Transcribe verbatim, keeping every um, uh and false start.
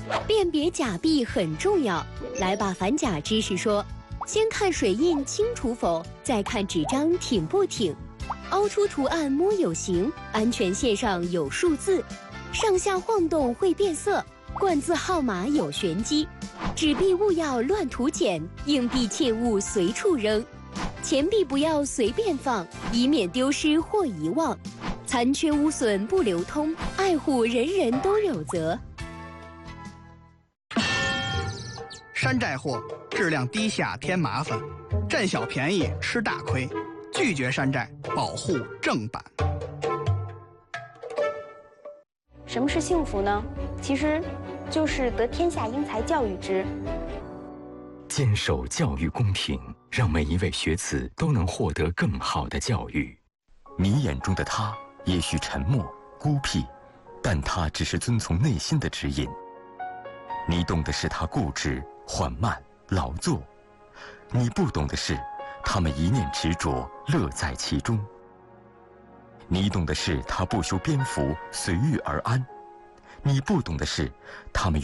辨别假币很重要，来把反假知识说。先看水印清楚否，再看纸张挺不挺。凹出图案摸有形，安全线上有数字，上下晃动会变色，冠字号码有玄机。纸币勿要乱涂捡，硬币切勿随处扔，钱币不要随便放，以免丢失或遗忘。残缺污损不流通，爱护人人都有责。 山寨货质量低下添麻烦，占小便宜吃大亏，拒绝山寨，保护正版。 什么是幸福呢？其实，就是得天下英才教育之。 坚守教育公平，让每一位学子都能获得更好的教育。你眼中的他也许沉默孤僻，但他只是遵从内心的指引。你懂的是他固执缓慢劳作，你不懂的是他们一念执着乐在其中。你懂的是他不修边幅随遇而安，你不懂的是他们